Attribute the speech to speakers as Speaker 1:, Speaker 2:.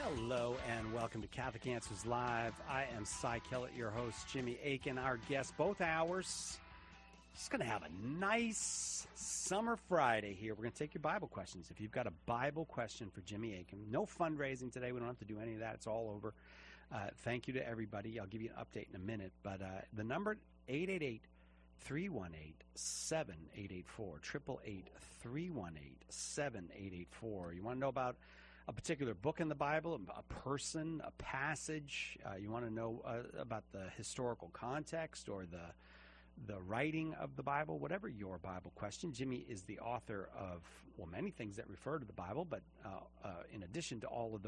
Speaker 1: Hello and welcome to Catholic Answers Live. I am Cy Kellett, your host, Jimmy Akin, our guest, both hours. Just going to have a nice summer Friday here. We're going to take your Bible questions. If you've got a Bible question for Jimmy Akin, no fundraising today. We don't have to do any of that. It's all over. Thank you to everybody. I'll give you an update in a minute. But the number 888-318-7884, 888-318-7884. You want to know about a particular book in the Bible, a person, a passage, you want to know about the historical context or the writing of the Bible, whatever your Bible question. Jimmy is the author of, well, many things that refer to the Bible, but in addition to all of